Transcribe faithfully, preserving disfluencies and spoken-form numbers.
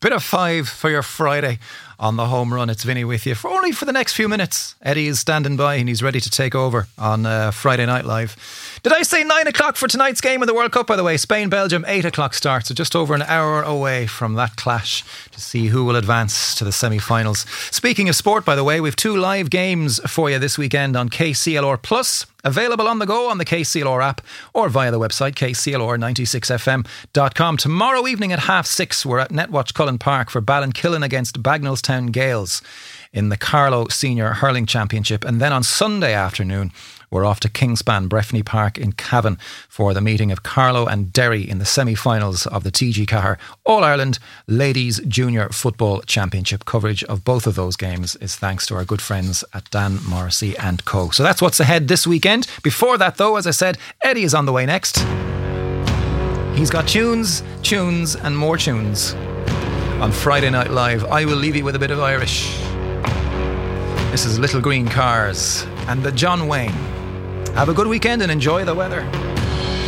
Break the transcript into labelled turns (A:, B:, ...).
A: Bit of five for your Friday on the home run. It's Vinny with you for only for the next few minutes. Eddie is standing by and he's ready to take over on uh, Friday Night Live. Did I say nine o'clock for tonight's game of the World Cup, by the way? Spain-Belgium, eight o'clock start. So just over an hour away from that clash to see who will advance to the semi-finals. Speaking of sport, by the way, we've two live games for you this weekend on K C L R Plus. Available on the go on the K C L R app or via the website k c l r ninety-six f m dot com. Tomorrow evening at half six, we're at Netwatch Cullen Park for Ballinkillen against Bagnallstown Gales in the Carlow Senior Hurling Championship. And then on Sunday afternoon, we're off to Kingspan Breffni Park in Cavan for the meeting of Carlow and Derry in the semi-finals of the T G Cahir All-Ireland Ladies Junior Football Championship. Coverage of both of those games is thanks to our good friends at Dan Morrissey and Co. So that's what's ahead this weekend. Before that, though, as I said, Eddie is on the way next. He's got tunes, tunes and more tunes on Friday Night Live. I will leave you with a bit of Irish. This is Little Green Cars and the John Wayne. Have a good weekend and enjoy the weather.